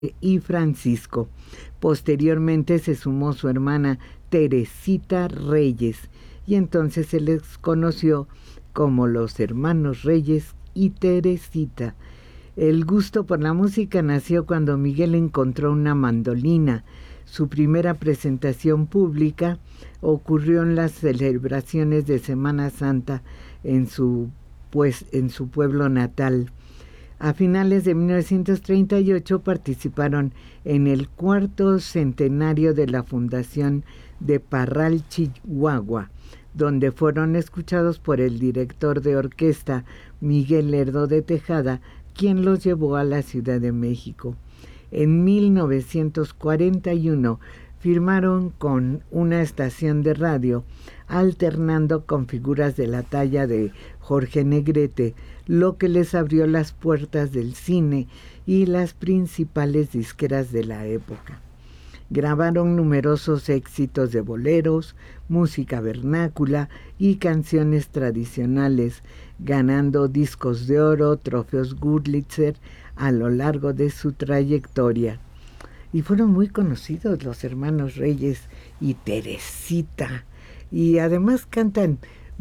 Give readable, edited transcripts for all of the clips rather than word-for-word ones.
y Francisco. Posteriormente se sumó su hermana Teresita Reyes y entonces se les conoció como los hermanos Reyes y Teresita. El gusto por la música nació cuando Miguel encontró una mandolina. Su primera presentación pública ocurrió en las celebraciones de Semana Santa en su pueblo natal. A finales de 1938 participaron en el 4º centenario de la fundación de Parral, Chihuahua, donde fueron escuchados por el director de orquesta Miguel Lerdo de Tejada, quien los llevó a la Ciudad de México. En 1941 firmaron con una estación de radio, alternando con figuras de la talla de Jorge Negrete, lo que les abrió las puertas del cine y las principales disqueras de la época. Grabaron numerosos éxitos de boleros, música vernácula y canciones tradicionales, ganando discos de oro, trofeos Gurlitzer a lo largo de su trayectoria. Y fueron muy conocidos los hermanos Reyes y Teresita, y además cantan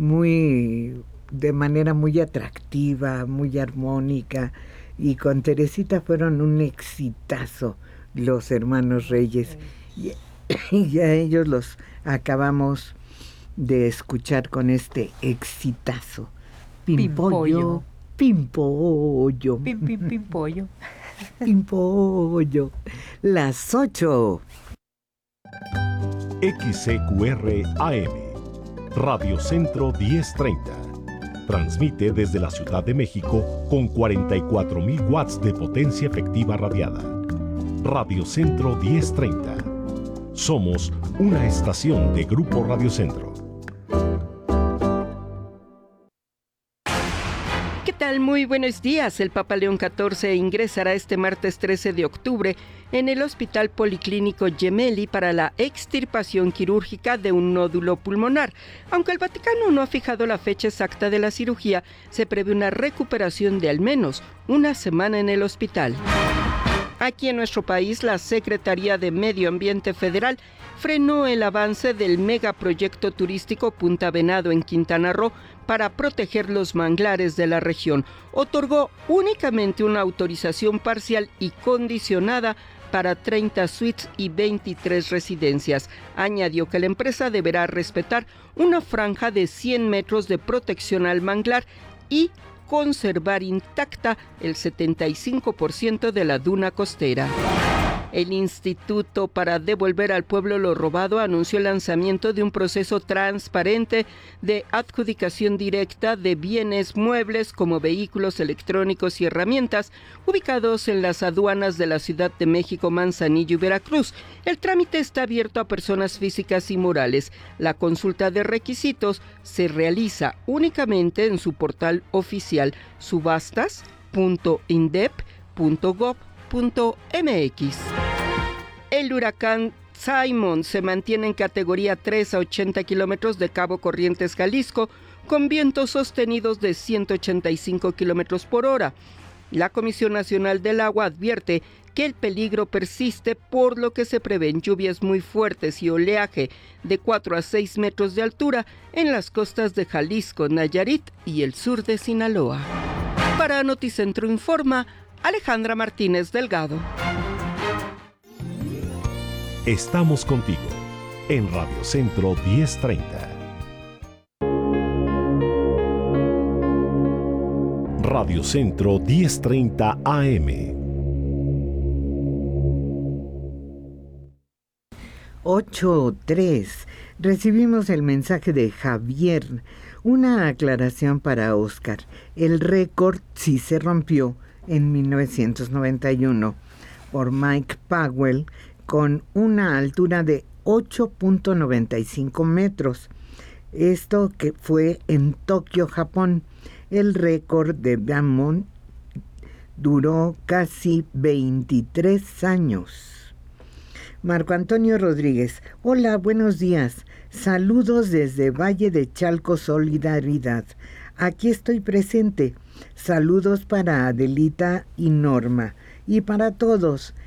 de manera muy atractiva, muy armónica, y con Teresita fueron un exitazo los hermanos Reyes, y a ellos los acabamos de escuchar con este exitazo. Pimpollo, pimpollo, pimpollo. Pimpollo. Las 8. XCQR AM, Radio Centro 1030. Transmite desde la Ciudad de México con 44,000 watts de potencia efectiva radiada. Radio Centro 1030. Somos una estación de Grupo Radio Centro. ¿Qué tal? Muy buenos días. El Papa León XIV ingresará este martes 13 de octubre en el Hospital Policlínico Gemelli para la extirpación quirúrgica de un nódulo pulmonar. Aunque el Vaticano no ha fijado la fecha exacta de la cirugía, se prevé una recuperación de al menos una semana en el hospital. Aquí en nuestro país, la Secretaría de Medio Ambiente Federal frenó el avance del megaproyecto turístico Punta Venado en Quintana Roo para proteger los manglares de la región. Otorgó únicamente una autorización parcial y condicionada para 30 suites y 23 residencias. Añadió que la empresa deberá respetar una franja de 100 metros de protección al manglar y conservar intacta el 75% de la duna costera. El Instituto para Devolver al Pueblo lo Robado anunció el lanzamiento de un proceso transparente de adjudicación directa de bienes muebles como vehículos electrónicos y herramientas ubicados en las aduanas de la Ciudad de México, Manzanillo y Veracruz. El trámite está abierto a personas físicas y morales. La consulta de requisitos se realiza únicamente en su portal oficial subastas.indep.gov.mx. El huracán Simon se mantiene en categoría 3 a 80 kilómetros de Cabo Corrientes, Jalisco, con vientos sostenidos de 185 kilómetros por hora. La Comisión Nacional del Agua advierte que el peligro persiste, por lo que se prevén lluvias muy fuertes y oleaje de 4 a 6 metros de altura en las costas de Jalisco, Nayarit y el sur de Sinaloa. Para Noticentro Informa, Alejandra Martínez Delgado. Estamos contigo en Radio Centro 1030. Radio Centro 1030 AM. 8:03. Recibimos el mensaje de Javier. Una aclaración para Oscar. El récord sí se rompió en 1991 por Mike Powell con una altura de 8.95 metros. Esto que fue en Tokio, Japón. El récord de Diamond duró casi 23 años. Marco Antonio Rodríguez. Hola, buenos días. Saludos desde Valle de Chalco, Solidaridad. Aquí estoy presente. Saludos para Adelita y Norma. Y para todos,